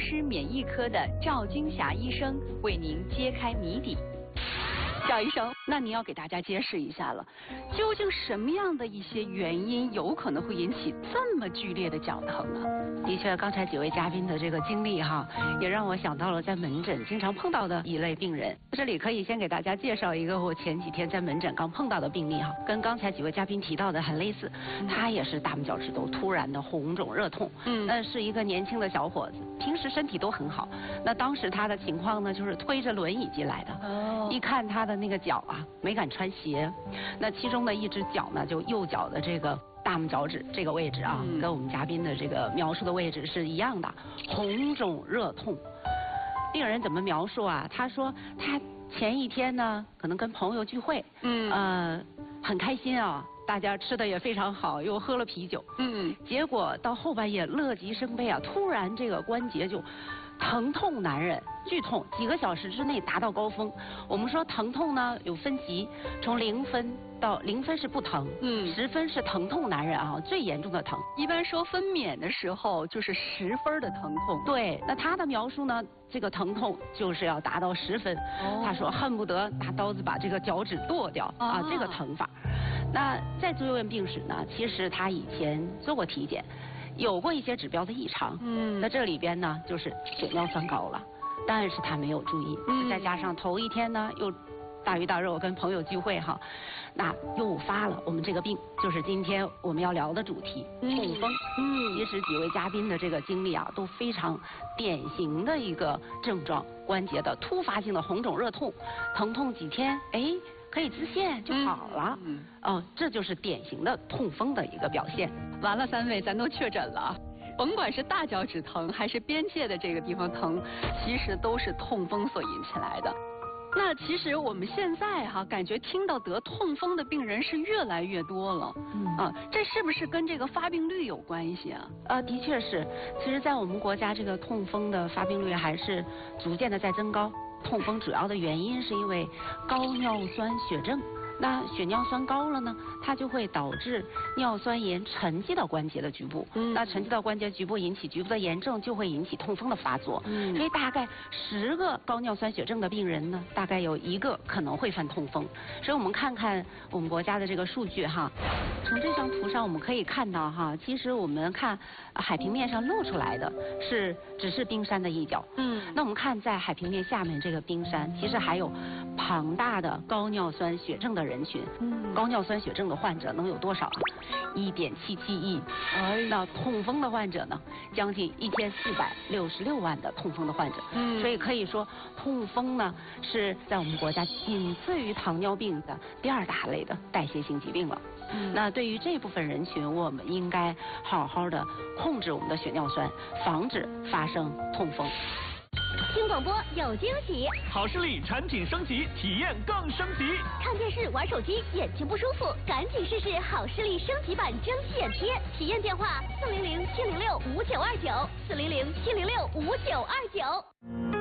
师免疫科的赵金霞医生为您揭开谜底。赵医生，那您要给大家揭示一下了，究竟什么样的一些原因有可能会引起这么剧烈的脚疼啊？ 的确，刚才几位嘉宾的这个经历哈，也让我想到了在门诊经常碰到的一类病人。这里可以先给大家介绍一个我前几天在门诊刚碰到的病例哈，跟刚才几位嘉宾提到的很类似，他也是大拇脚趾头突然的红肿热痛，那是一个年轻的小伙子，平时身体都很好，那当时他的情况呢，就是推着轮椅进来的，一看他的那个脚啊，没敢穿鞋，那其中的一只脚呢，就右脚的这个大拇脚趾这个位置啊，跟我们嘉宾的这个描述的位置是一样的，红肿热痛。病人怎么描述啊？他说他前一天呢，可能跟朋友聚会，很开心啊，大家吃的也非常好，又喝了啤酒，结果到后半夜乐极生悲啊，突然这个关节就疼痛难忍，剧痛，几个小时之内达到高峰。我们说疼痛呢有分级，从0分到0分是不疼，10分是疼痛难忍啊，最严重的疼。 一般说分娩的时候就是10分的疼痛。 对，那他的描述呢，这个疼痛就是要达到10分。他说恨不得拿刀子把这个脚趾剁掉啊，这个疼法。那在住院病史呢，其实他以前做过体检，有过一些指标的异常，那这里边呢就是血尿酸高了，但是他没有注意，再加上头一天呢又大鱼大肉跟朋友聚会哈，那诱发了我们这个病，就是今天我们要聊的主题痛风。其实几位嘉宾的这个经历啊，都非常典型的一个症状，关节的突发性的红肿热痛，疼痛几天，可以自限就好了。这就是典型的痛风的一个表现。 完了，3位咱都确诊了，甭管是大脚趾疼还是边界的这个地方疼，其实都是痛风所引起来的。那其实我们现在感觉听到得痛风的病人是越来越多了，这是不是跟这个发病率有关系啊？ 的确是，其实在我们国家这个痛风的发病率还是逐渐的在增高。痛风主要的原因是因为高尿酸血症。那血尿酸高了呢，它就会导致尿酸盐沉积到关节的局部，那沉积到关节局部引起局部的炎症，就会引起痛风的发作。所以大概10个高尿酸血症的病人呢，大概有1个可能会犯痛风。所以我们看看我们国家的这个数据哈，从这张图上我们可以看到哈，其实我们看海平面上露出来的只是冰山的一角，那我们看在海平面下面这个冰山，其实还有庞大的高尿酸血症的人群。高尿酸血症的患者能有多少啊？1.77亿。那痛风的患者呢，将近1466万的痛风的患者。所以可以说，痛风呢是在我们国家仅次于糖尿病的第2大类的代谢性疾病了。那对于这部分人群，我们应该好好的控制我们的血尿酸，防止发生痛风。 听广播有惊喜， 好视力产品升级，体验更升级。 看电视玩手机眼睛不舒服，赶紧试试好视力升级版蒸汽眼贴。体验电话：400-706-5929，400-706-5929。